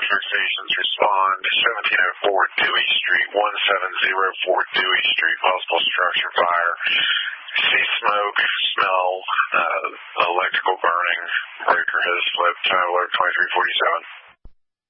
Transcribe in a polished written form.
Electric stations respond. 1704 Dewey Street, 1704 Dewey Street, possible structure fire. See smoke, smell, electrical burning. Breaker has slipped. Time alert 2347.